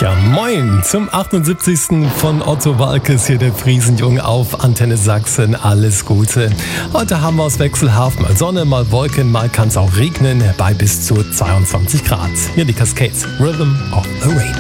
Ja, moin zum 78. von Otto Walkes, hier der Friesenjunge auf Antenne Sachsen. Alles Gute. Heute haben wir aus wechselhaft mal Sonne, mal Wolken, mal kann es auch regnen, bei bis zu 22 Grad. Hier die Cascades, Rhythm of the Rain.